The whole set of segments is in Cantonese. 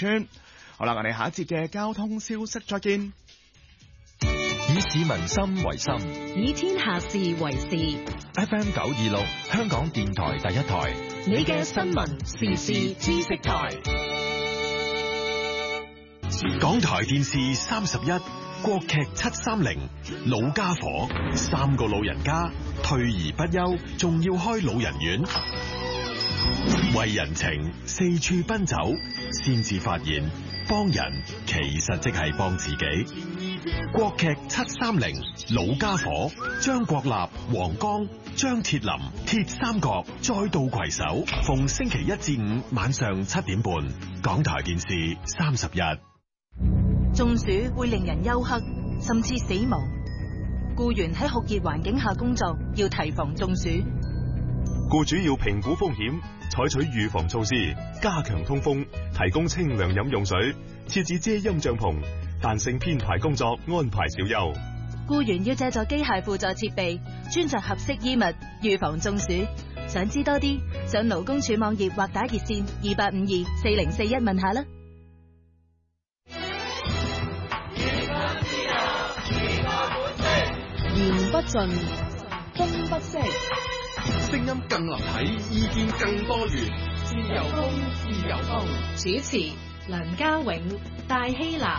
村。好啦，我哋下一節嘅交通消息再見。 以市民心為心， 以天下事為事。 FM 926香港電台第一台， 你嘅新聞時事知識台。 港台電視31國劇730老家伙，3個老人家退而不休，仲要開老人院，為人情四處奔走，先至發現幫人其實即係幫自己。國劇730老家伙，張國立、黃剛、張鐵林鐵三角再度攜手，逢星期1至5晚上7點半，港台電視31。 中暑會令人休克，甚至死亡。僱員喺酷熱環境下工作，要提防中暑。 僱主要評估風險，採取預防措施，加強通風，提供清涼飲用水，設置遮陰帳篷，彈性編排工作，安排小休。 僱員要借助機械輔助設備，穿着合適衣物，預防中暑。想知多啲，上勞工處網頁或打熱線28524041問下啦。 言不盡，風不息， 聲音更立體，意見更多元。 自由風，自由風。主持梁家永、戴希南。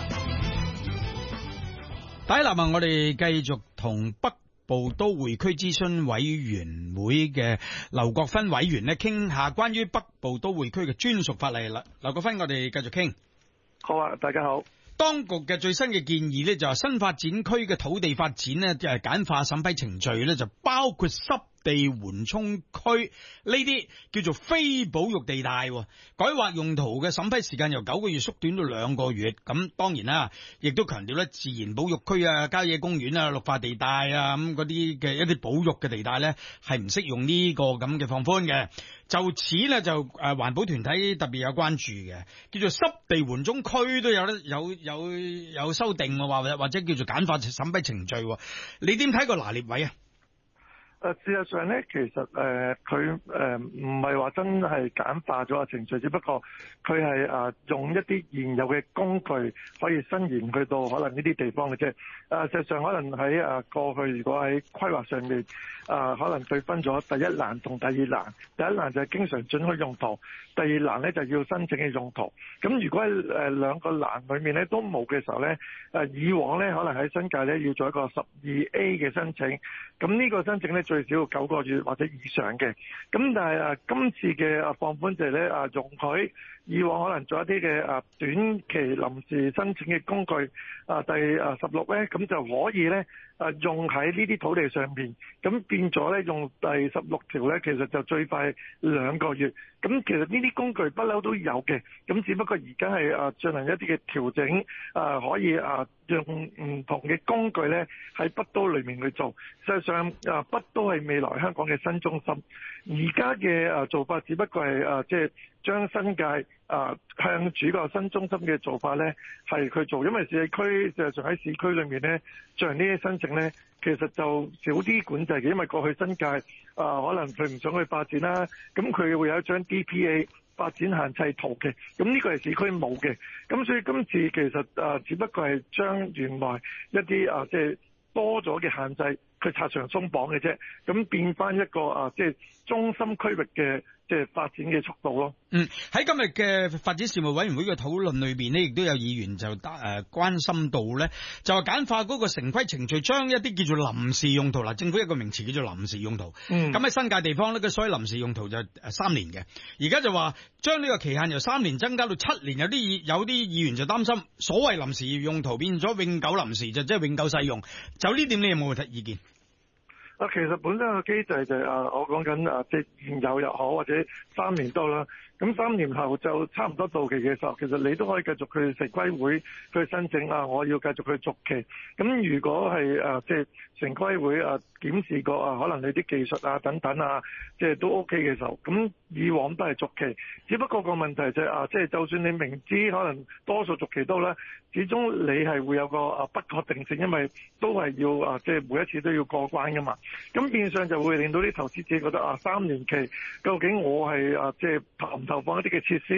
第一立啊，我哋繼續同北部都會區諮詢委員會嘅劉國勳委員咧，傾下關於北部都會區嘅專屬法例啦。劉國勳，我哋繼續傾。 好啊，大家好。當局嘅最新嘅建議呢，就係新發展區嘅土地發展呢，就係簡化審批程序呢，就包括濕地緩衝區呢啲叫做非保育地帶，改劃用途嘅審批時間由9個月縮短到2個月。咁當然啦，亦都強調咧，自然保育區啊、郊野公園啊、綠化地帶啊咁嗰啲嘅一啲保育嘅地帶呢，係唔適用呢個咁嘅放寬嘅。就此呢，就環保團體特別有關注嘅，叫做濕地緩衝區都有得有修訂喎，或者叫做簡化審批程序。你點睇個拿捏位啊？ 事實上咧，其實佢唔係話真係簡化咗個程序，只不過佢係用一啲現有嘅工具可以伸延去到可能呢啲地方嘅啫。事實上可能喺過去，如果喺規劃上面可能佢分咗第一欄同第二欄。第一欄就係經常准許用途，第二欄咧就要申請嘅用途。咁如果喺兩個欄裏面咧都冇嘅時候咧，以往咧可能喺新界咧要做一個12A 嘅申請，咁呢個申請咧最少要9個月或者以上嘅。咁但係今次嘅放寬就係咧容許以往可能做一啲嘅短期臨時申請嘅工具，第16咧咁就可以咧用喺呢啲土地上面，咁變咗咧用第16條咧，其實就最快2個月。咁其實呢啲工具不嬲都有嘅，咁只不過而家係進行一啲嘅調整，可以用唔同嘅工具咧喺北都裏面去做。實際上北都係未來香港嘅新中心，而家嘅做法只不過係即係將新界向主個新中心嘅做法咧係去做，因為市區事實上喺市區裏面咧進行呢啲申請咧，其實就少啲管制嘅，因為過去新界可能佢唔想去發展啦，咁佢會有一張 DPA 發展限制圖嘅，咁呢個係市區冇嘅，咁所以今次其實只不過係將原來一啲即係多咗嘅限制，佢拆牆鬆綁嘅啫，咁變翻一個即係中心區域嘅即係發展嘅速度咯。 喺今日嘅發展事務委員會嘅討論裏邊呢，亦都有議員就關心到呢，就係簡化嗰個城規程序，將一啲叫做臨時用途，政府一個名詞叫做臨時用途。咁喺新界地方呢，所謂臨時用途就3年嘅，而家就話將呢個期限由3年增加到7年，有啲議員就擔心所謂臨時用途變咗永久臨時，就即係永久使用。就呢點你有冇意見？ 其實本身個機制就係我講緊即係現有又好，或者3年都啦。咁3年後就差唔多到期嘅時候，其實你都可以繼續去城規會去申請我要繼續去續期。咁如果係即係城規會檢視過可能你啲技術等等即係都 OK 嘅時候，咁以往都係續期。只不過個問題就係即係就算你明知可能多數續期都啦，始終你係會有個不確定性，因為都係要即係每一次都要過關噶嘛。咁變相就會令到啲投資者覺得3年期究竟我係即係投唔投放一啲嘅設施，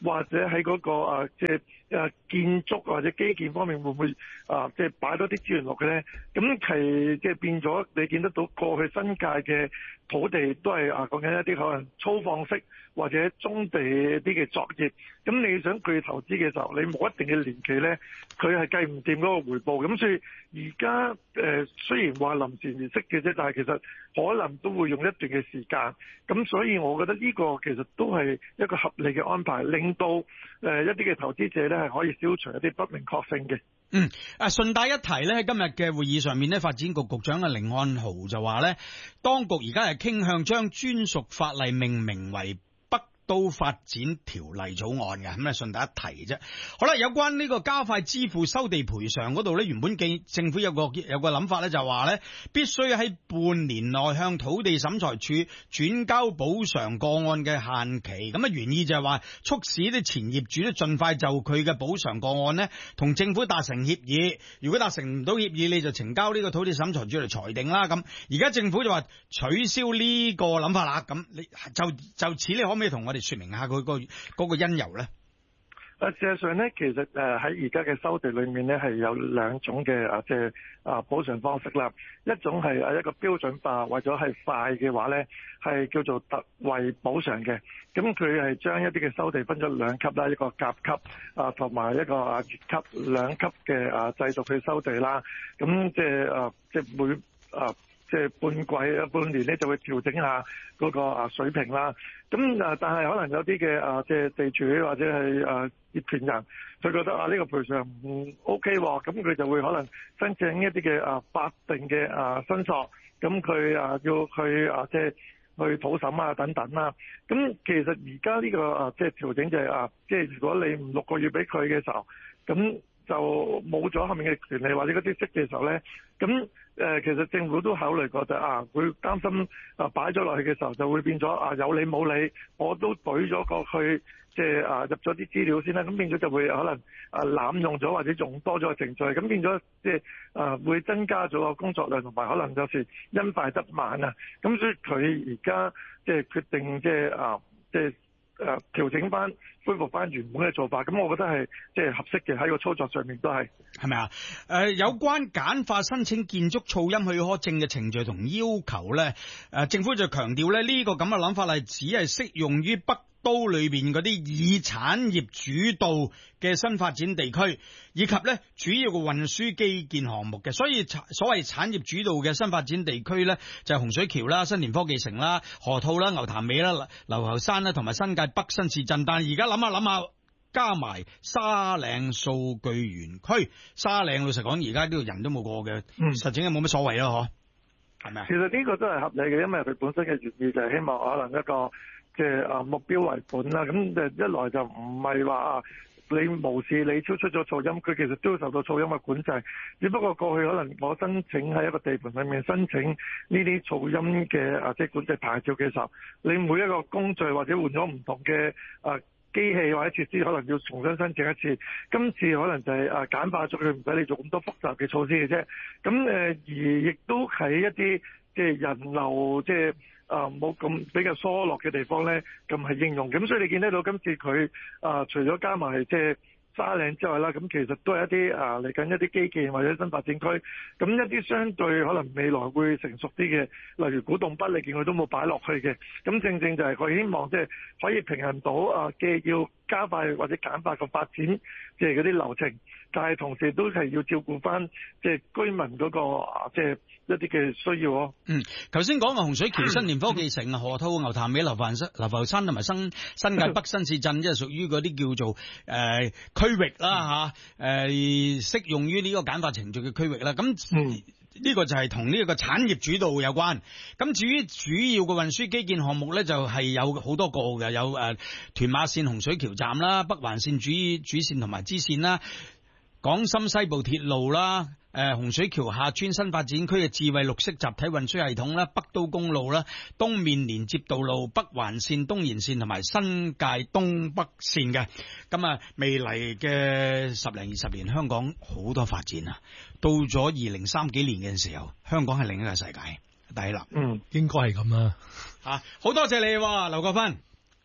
或者喺嗰個即係建築或者基建方面會唔會即係擺多啲資源落去咧？咁係即係變咗，你見得到過去新界嘅土地都係講緊一啲可能粗放式或者棕地啲嘅作業。咁你想佢投資嘅時候，你冇一定嘅年期咧，佢係計唔掂嗰個回報。咁所以而家雖然話臨時式嘅啫，但係其實可能都會用一段嘅時間。咁所以我覺得呢個其實都係一個合理嘅安排，令到一啲嘅投資者咧係可以消除一啲不明確性嘅。 順帶一提咧，喺今日嘅會議上面咧，發展局局長嘅甯漢豪就話咧，當局而家係傾向將專屬法例命名為都發展條例草案嘅，咁啊順帶一提啫。好啦，有關呢個加快支付收地賠償嗰度咧，原本政府有個諗法咧，就話咧必須喺半年內向土地審裁處轉交補償個案嘅限期。咁啊原意就係話促使啲前業主咧盡快就佢嘅補償個案咧同政府達成協議。如果達成唔到協議，你就呈交呢個土地審裁處嚟裁定啦。咁而家政府就話取消呢個諗法啦。咁你就此，你可唔可以同我哋說明下佢嗰個因由咧？ 事實上咧，其實喺而家嘅收地裏面咧，係有兩種嘅即係補償方式啦。一種係一個標準化，為咗係快嘅話咧，係叫做特惠補償嘅。咁佢係將一啲嘅收地分咗兩級啦，一個甲級同埋一個乙級兩級嘅制度去收地啦。咁即係每即係半年咧就會調整下嗰個水平啦。咁但係可能有啲嘅即係地主或者係業權人，佢覺得呢個賠償唔 OK 喎，咁佢就會可能申請一啲嘅法定嘅申索，咁佢要去即係去普審等等啦。咁其實而家呢個即係調整就係即係如果你唔6個月俾佢嘅時候，咁就冇咗後面嘅權利或者嗰啲息嘅時候咧，咁其實政府都考慮過就會擔心擺咗落去嘅時候就會變咗有理冇理，我都懟咗過去，即係入咗啲資料先啦，咁變咗就會可能濫用咗或者用多咗個程序，咁變咗即係會增加咗個工作量，同埋可能有時因快得慢啊，咁所以佢而家即係決定即係調整翻、恢復翻原本嘅做法，咁我覺得係即係合適嘅，喺個操作上面都係咪啊？有關簡化申請建築噪音許可證嘅程序同要求咧，政府就強調咧呢個咁嘅諗法係只係適用於北都裏邊嗰啲以產業主導嘅新發展地區，以及咧主要嘅運輸基建項目嘅。所以所謂產業主導嘅新發展地區咧，就係洪水橋啦、新田科技城啦、河套啦、牛潭尾啦、流浮山啦，同埋新界北新市鎮。但係而家諗下，加埋沙嶺數據園區，沙嶺老實講，而家呢度人都冇過嘅，實情係冇乜所謂咯，嗬，係咪啊？ 其實呢個都係合理嘅，因為佢本身嘅原意就係希望可能一個即係目標為本啦。咁一來就唔係話你無視你超出咗噪音，佢其實都會受到噪音嘅管制。只不過過去可能我申請喺一個地盤裏面申請呢啲噪音嘅即係管制牌照嘅時候，你每一個工序或者換咗唔同嘅機器或者設施，可能要重新申請一次。今次可能就係簡化咗佢，唔使你做咁多複雜嘅措施嘅啫。咁而亦都喺一啲即係人流即係冇咁比較疏落嘅地方咧，咁係應用。咁所以你見得到今次佢除咗加埋即係沙嶺之外啦，咁其實都係一啲嚟緊一啲基建或者新發展區，咁一啲相對可能未來會成熟啲嘅，例如古洞北，你見佢都冇擺落去嘅，咁正正就係佢希望即係可以平衡到嘅要加快或者簡化個發展，即係嗰啲流程，但係同時都係要照顧翻即係居民嗰個即係一啲嘅需要咯。 頭先講嘅洪水橋、新田科技城、河套、牛潭尾、流浮山同埋新界北新市鎮，即係屬於嗰啲叫做區域啦適用於呢個簡化程序嘅區域啦。咁呢個就係同呢一個產業主導有關。咁至於主要嘅運輸基建項目咧，就係有好多個嘅，有屯馬線洪水橋站啦、北環線主線同埋支線啦、港深西部鐵路啦、洪水橋下村新發展區嘅智慧綠色集體運輸系統啦、北都公路啦、東面連接道路、北環線、東延線同埋新界東北線嘅。咁未來嘅10零20年，香港好多發展啊！到咗2030幾年嘅時候，香港係另一個世界。第一啦， 應該係咁啦。 好多謝你，劉國勳。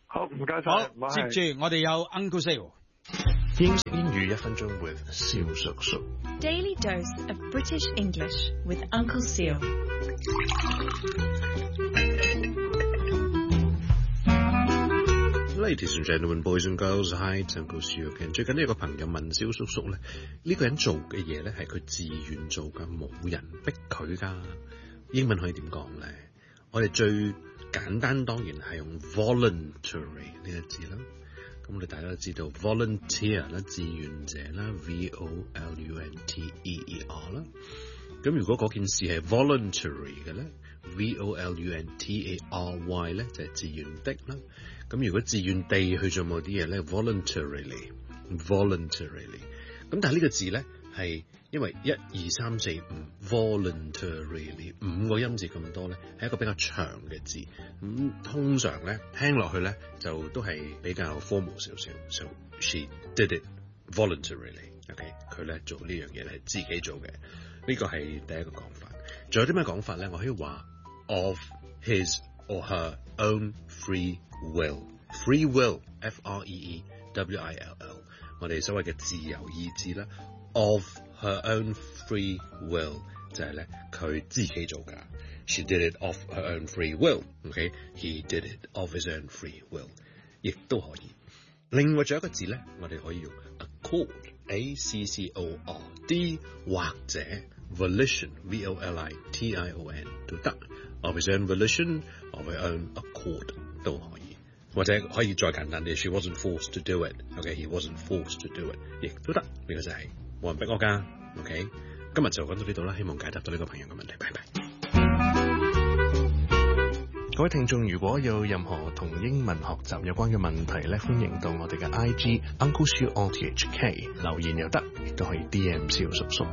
好，唔該晒。 好，接住我哋有 Uncle Sale。 英式英語1分鐘 with 蕭叔叔。 Daily dose of British English with Uncle Seal。 Ladies and gentlemen, boys and girls, hi, Uncle Seal again。最近呢有個朋友問蕭叔叔咧，呢個人做嘅嘢咧係佢自願做㗎，冇人逼佢㗎。英文可以點講咧？我哋最簡單當然係用 voluntary 呢個字啦。咁我哋大家都知道 volunteer 啦，志願者啦 volunteer 啦。咁如果嗰件事係 voluntary 嘅咧 voluntary 咧就係自願的啦。咁如果自願地去做某啲嘢咧 voluntarily。咁但係呢個字咧係因為1、2、3、4、5 voluntarily 5個音字咁多咧，係一個比較長嘅字。通常咧聽落去咧就都係比較 formal 少少。So she did it voluntarily。OK， 佢咧做呢樣嘢係自己做嘅。呢個係第一個講法。仲有啲咩講法咧？我可以話 of his or her own free will。Free will F-R-E-E-W-I-L-L， 我哋所謂嘅自由意志啦。Of her own free will 就係咧佢自己做㗎。She did it of her own free will。OK，he did it of his own free will， 亦都可以。另外仲有一個字咧，我哋可以用 accord，A-C-C-O-R-D， 或者 volition V-O-L-I-T-I-O-N 都得。Of his own volition of her own accord 都可以。或者可以再簡單啲 ，She wasn't forced to do it。OK，he wasn't forced to do it， 亦都得。呢個就係冇人逼我㗎。OK， 今日就講到呢度啦，希望解答到呢個朋友嘅問題。拜拜。各位聽眾，如果有任何同英文學習有關嘅問題咧，歡迎到我哋嘅 IG Uncle Seal RTHK 留言又得，亦都可以 DM 蕭叔叔。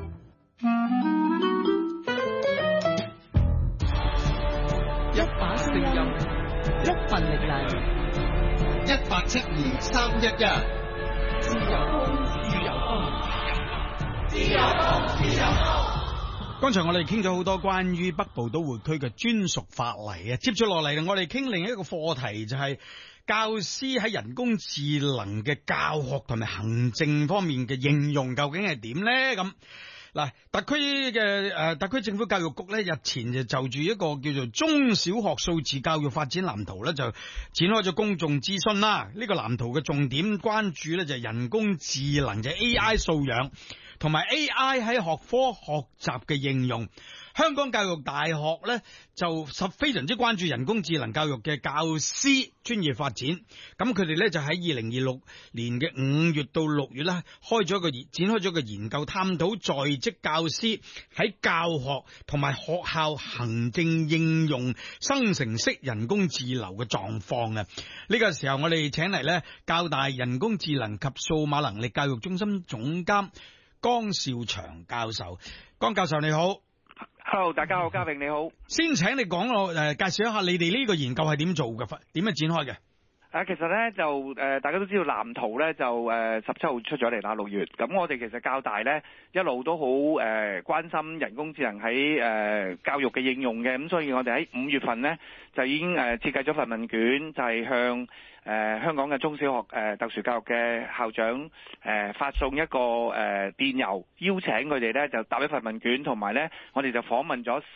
一把聲音，一份力量。1872-311，自由風，自由風，自由風，自由風。 剛才我哋傾咗好多關於北部都會區嘅專屬法例啊，接住落嚟我哋傾另一個課題，就係教師喺人工智能嘅教學同埋行政方面嘅應用究竟係點咧？咁嗱，特區政府教育局咧日前就住一個叫做中小學數字教育發展藍圖咧，就展開咗公眾諮詢啦。呢個藍圖嘅重點關注咧就係人工智能嘅 AI 素養同埋 AI 喺學科學習嘅應用。香港教育大學咧就非常之關注人工智能教育嘅教師專業發展，咁佢哋咧就喺2026年嘅5月到6月咧展開咗一個研究，探討在職教師喺教學同埋學校行政應用生成式人工智能嘅狀況啊！呢個時候我哋請嚟咧教大人工智能及數碼能力教育中心總監江少祥教授。江教授你好。 Hello， 大家好，嘉榮你好。介紹一下你哋呢個研究係點做嘅，點樣展開嘅？ 其實咧就大家都知道藍圖咧就17號出咗嚟啦，6月。咁我哋其實教大咧一路都好關心人工智能喺教育嘅應用嘅，咁所以我哋喺5月份咧就已經設計咗份問卷，就係向香港嘅中小學特殊教育嘅校長發送一個電郵，邀請佢哋咧就答一份問卷，同埋咧我哋就訪問咗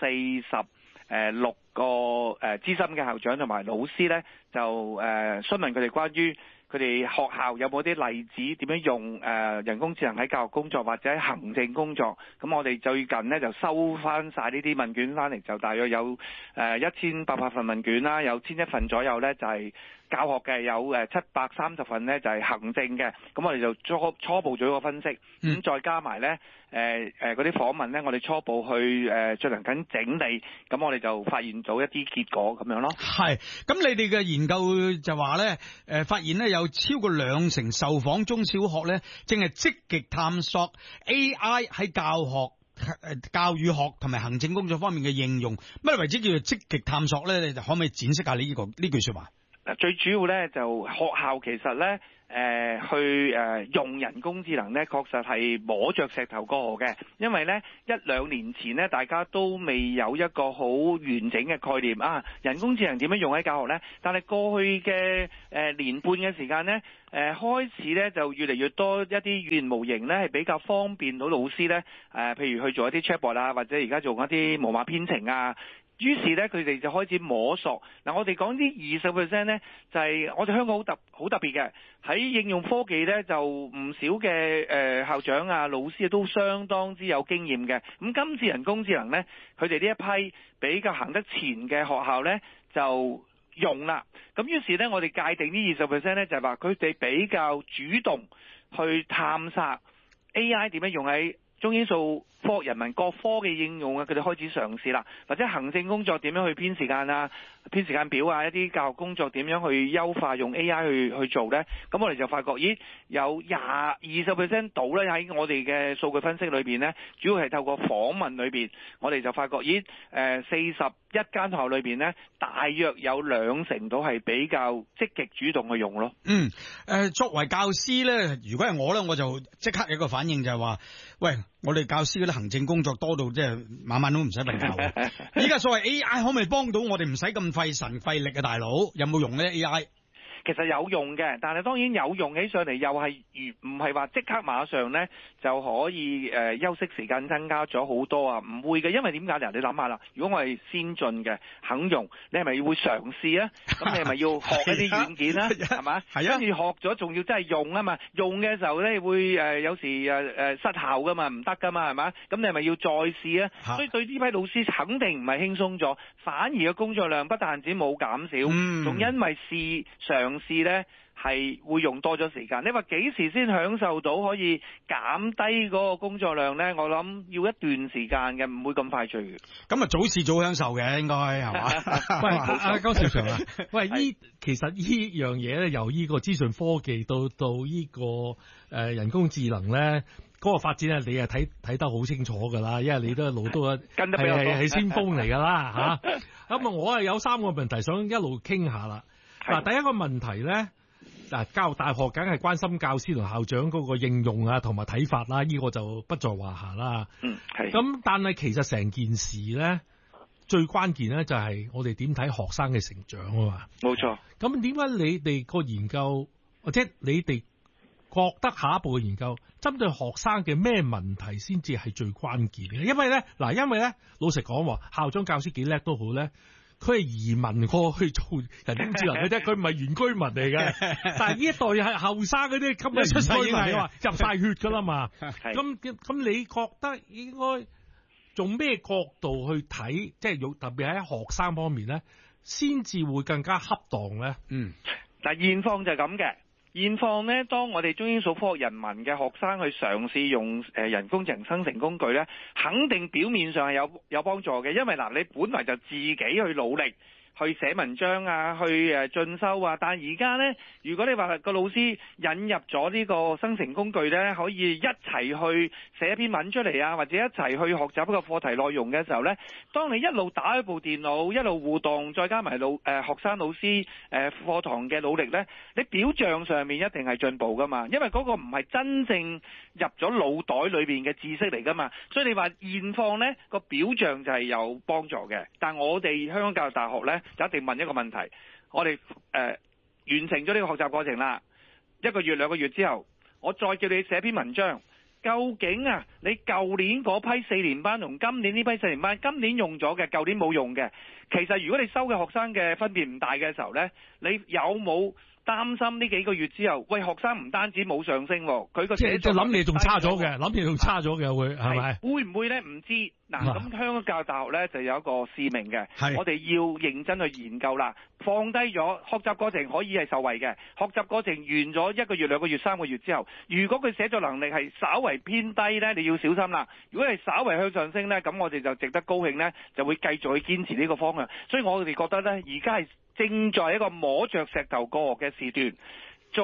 46個資深嘅校長同埋老師咧，就詢問佢哋關於佢哋學校有冇啲例子點樣用人工智能喺教育工作或者行政工作。咁我哋最近咧就收翻晒呢啲問卷翻嚟，就大約有1800份問卷啦，有1100份左右咧就係教學嘅，有730份咧就係行政嘅。咁我哋就初步做一個分析，咁再加埋咧嗰啲訪問咧，我哋初步去進行緊整理，咁我哋就發現到一啲結果咁樣咯。 係，咁你哋嘅研究就話咧發現咧有超過20%受訪中小學咧正係積極探索 AI 喺教育學同埋行政工作方面嘅應用。乜為之叫做積極探索咧？你就可唔可以展示下呢句說話？ 最主要咧就學校其實咧去用人工智能咧，確實係摸着石頭過河嘅，因為咧1-2年前咧，大家都未有一個好完整嘅概念啊，人工智能點樣用喺教學咧？但係過去嘅年半嘅時間咧，開始咧就越嚟越多一啲語言模型咧係比較方便到老師咧，譬如去做一啲 chatbot 啊，或者而家做一啲無碼編程啊。於是咧，佢哋就開始摸索。嗱，我哋講啲20% 咧，就係我哋香港好特別嘅。喺應用科技咧，就唔少嘅校長啊、老師都相當之有經驗嘅。咁今次人工智能咧，佢哋呢一批比較行得前嘅學校咧，就用啦。咁於是咧，我哋界定呢20% 咧，就係話佢哋比較主動去探索 AI 點樣用喺中英數科學人文各科嘅應用啊，佢哋開始嘗試啦，或者行政工作點樣去編時間啊、編時間表啊，一啲教育工作點樣去優化用 AI 去做呢？咁我哋就發覺，咦，有20% 到咧喺我哋嘅數據分析裏邊呢，主要係透過訪問裏邊，我哋就發覺，咦，41間學校裏邊呢，大約有20%到係比較積極主動去用咯。 作為教師呢，如果係我呢，我就即刻有一個反應就係話，喂，我哋教師嗰啲行政工作多到即係晚晚都唔使瞓覺。依家所謂 AI 可唔可以幫到我哋唔使咁費神費力嘅大佬？有冇用呢 AI？ 其實有用嘅，但係當然有用起上嚟又係唔係話即刻馬上呢就可以休息時間增加咗好多啊？唔會嘅，因為點解呢？你諗下啦，如果我係先進嘅肯用，你係咪會嘗試啊？咁你係咪要學一啲軟件啦？係嘛？係啊，跟住學咗仲要真係用啊嘛？用嘅時候呢會有時失效噶嘛，唔得噶嘛，係嘛？咁你係咪要再試啊？所以對呢批老師肯定唔係輕鬆咗，反而嘅工作量不但止冇減少，仲因為嘗試呢係會用多咗時間。你話幾時先享受到可以減低嗰個工作量呢？我諗要一段時間嘅，唔會咁快脆嘅。咁啊，早試早享受嘅，應該係嘛？ 喂，阿江少祥啊，喂，其實呢樣嘢咧，由呢個資訊科技到呢個人工智能咧，嗰個發展咧，你係睇得好清楚噶啦，因為你都一路都跟得比較多，係先鋒嚟噶啦嚇。咁啊，我係有3個問題想一路傾下啦。嗱，第一個問題咧，教育大學梗係關心教師同校長嗰個應用啊，同埋睇法啦，呢個就不在話下啦。咁但係其實成件事咧，最關鍵咧就係我哋點睇學生嘅成長啊嘛。冇錯。咁點解你哋個研究，或者你哋覺得下一步嘅研究，針對學生嘅咩問題先至係最關鍵嘅？因為咧，老實講，校長教師幾叻都好咧。佢係移民過去做人工智能嘅啫，佢唔係原居民嚟嘅。但係呢一代係後生嗰啲，今日出世已經係話入晒血噶啦嘛。咁你覺得應該從咩角度去睇，即係特別喺學生方面咧，先至會更加恰當咧？ 但現況就係咁嘅。現況呢，當我哋中英數科學人文嘅學生去嘗試用人工智能生成工具呢，肯定表面上係有幫助嘅，因為你本來就自己去努力去寫文章啊，去進修啊，但係而家呢，如果你話個老師引入咗呢個生成工具呢，可以一齊去寫一篇文出嚟啊，或者一齊去學習一個課題內容嘅時候呢，當你一路打開部電腦，一路互動，再加埋學生老師課堂嘅努力呢，你表象上面一定係進步噶嘛，因為嗰個唔係真正入咗腦袋裏邊嘅知識嚟噶嘛，所以你話現況呢個表象就係有幫助嘅，但我哋香港教育大學呢，就一定問一個問題，我哋完成咗呢個學習過程啦，1個月2個月之後，我再叫你寫篇文章，究竟你舊年嗰批4年班同今年呢批4年班，今年用咗嘅，舊年冇用嘅，其實如果你收嘅學生嘅分別唔大嘅時候呢，你有冇擔心呢幾個月之後，喂，學生唔單止冇上升，佢個寫作諗你仲差咗嘅，諗你仲差咗嘅會係咪？ 會唔會呢？唔知。嗱，咁香港教育大學呢就有一個使命嘅，我哋要認真去研究啦。放低咗學習過程可以係受惠嘅，學習過程完咗1個月、2個月、3個月之後，如果佢寫作能力係稍為偏低呢，你要小心啦。如果係稍為向上升呢，咁我哋就值得高興呢，就會繼續去堅持呢個方向。所以我哋覺得呢，而家係正在一個摸着石頭過河嘅時段，做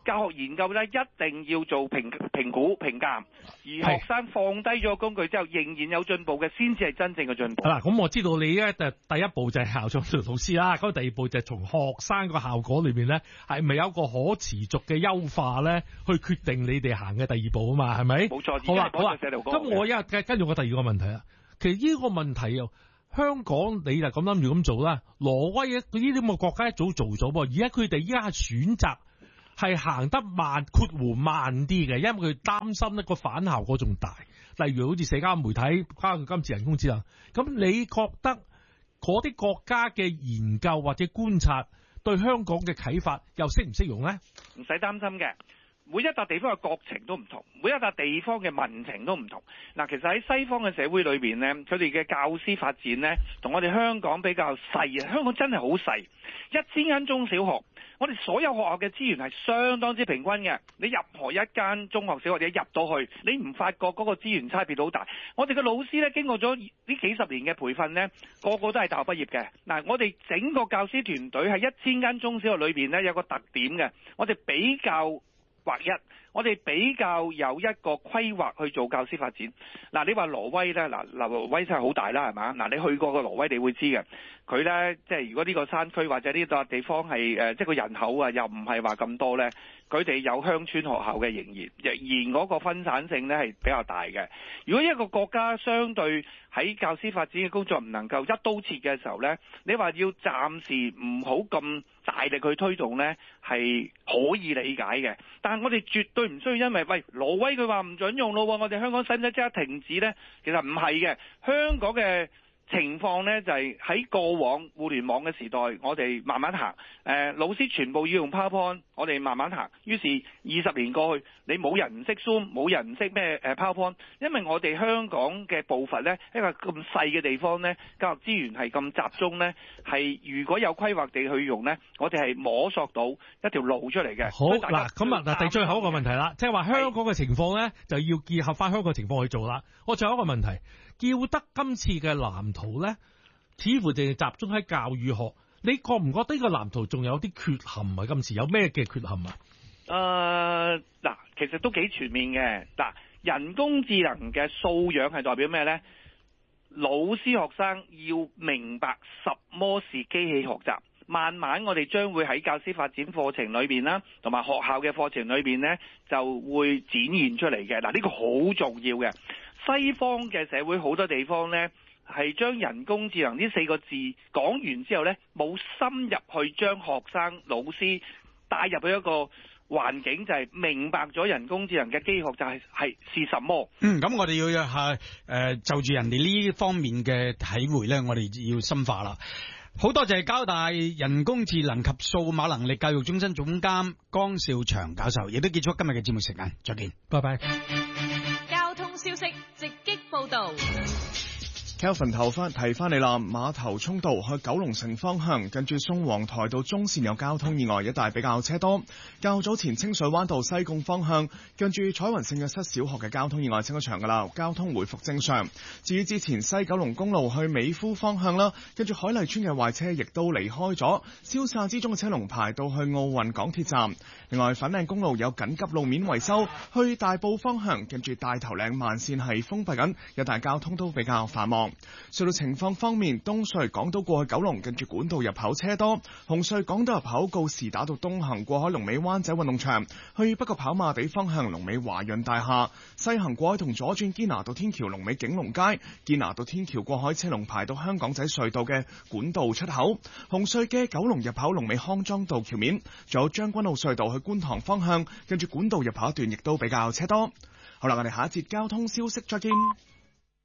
教學研究咧一定要做評估評鑑，而學生放低咗工具之後仍然有進步嘅，先至係真正嘅進步。 嗱，咁我知道你咧第一步就係校長同老師啦，咁第二步就係從學生個效果裏邊咧，係咪有一個可持續嘅優化咧，去決定你哋行嘅第二步啊嘛，係咪？ 冇錯。 好啦，咁我跟住我第二個問題啦。其實呢個問題又香港你就咁諗住咁做啦，挪威呢啲咁嘅國家一早做咗噃，而家佢哋依家選擇係行得慢啲嘅，因為佢擔心呢個反效果仲大。例如好似社交媒體，包括今次人工智能，咁你覺得嗰啲國家嘅研究或者觀察對香港嘅啟發又適唔適用呢？ 唔使擔心嘅。每一笪地方嘅國情都唔同，每一笪地方嘅民情都唔同。嗱，其實喺西方嘅社會裏邊呢，佢哋嘅教師發展呢，同我哋香港比較細啊。香港真係好細，1000間中小學，我哋所有學校嘅資源係相當之平均嘅。你任何一間中學小學你入到去，你唔發覺嗰個資源差別好大。我哋嘅老師呢，經過咗呢幾十年嘅培訓呢，個個都係大學畢業嘅。嗱，我哋整個教師團隊係1000間中小學裏邊呢，有個特點嘅，我哋比較劃一，我哋比較有一個規劃去做教師發展。嗱，你話挪威呢，挪威真係好大啦，係嘛？嗱，你去過個挪威，你會知嘅。佢呢，即係如果呢個山區或者呢個地方係即係個人口啊，又唔係話咁多呢，佢哋有鄉村學校嘅仍然嗰個分散性呢係比較大嘅。如果一個國家相對喺教師發展嘅工作唔能夠一刀切嘅時候呢，你話要暫時唔好咁大力去推動呢，係可以理解嘅。但係我哋絕對唔需要因為挪威佢話唔準用咯，我哋香港使唔使即刻停止呢？其實唔係嘅，香港嘅情況呢，就係喺過往互聯網嘅時代，我哋慢慢行。老師全部要用 PowerPoint， 我哋慢慢行。於是20年過去，你冇人唔識 Zoom， 冇人唔識咩PowerPoint， 因為我哋香港嘅步伐呢，一個咁細嘅地方呢，教育資源係咁集中呢，係如果有規劃地去用呢，我哋係摸索到一條路出嚟嘅。 好嗱，咁第最後一個問題啦，即係話香港嘅情況呢，就要結合翻香港嘅情況去做啦。我仲有一個問題，叫得今次嘅藍圖呢，似乎淨係集中喺教育學，你覺唔覺得呢個藍圖仲有啲缺陷啊？今次有咩嘅缺陷啊？ 嗱，其實都幾全面嘅。嗱，人工智能嘅素養係代表咩呢？老師學生要明白什麼是機器學習。慢慢我哋將會喺教師發展課程裏邊啦，同埋學校嘅課程裏邊呢，就會展現出嚟嘅。嗱，呢個好重要嘅。西方嘅社會好多地方呢，係將人工智能呢4個字講完之後呢，冇深入去將學生老師帶入去一個環境，就係明白咗人工智能嘅機器學習係什麼。 咁我哋要就住人哋呢方面嘅體會呢，我哋要深化啦。好多謝交大人工智能及數碼能力教育中心總監江少祥教授，亦都結束今日嘅節目時間，再見，拜拜。 交通消息直擊報道。 Kelvin 提翻你啦，碼頭涌道去九龍城方向，近住宋皇台道中線有交通意外，一帶比較車多。較早前清水灣道西貢方向，近住彩雲聖約瑟小學嘅交通意外清咗場噶啦，交通回復正常。至於之前西九龍公路去美孚方向啦，跟住海麗村嘅壞車亦都離開咗，消散之中嘅車龍排到去奧運港鐵站。另外粉嶺公路有緊急路面維修，去大埔方向，跟住大頭嶺慢線係封閉緊，一帶交通都比較繁忙。隧道情況方面，東隧港島過去九龍，近住管道入口車多；紅隧港島入口告士打道東行過海龍尾灣仔運動場，去北角跑馬地方向龍尾華潤大廈；西行過海同左轉堅拿道天橋龍尾景隆街，堅拿道天橋過海車龍排到香港仔隧道嘅管道出口；紅隧嘅九龍入口龍尾康莊道橋面，仲有將軍澳隧道去觀塘方向，近住管道入口一段亦都比較車多。好啦，我哋下一節交通消息再見。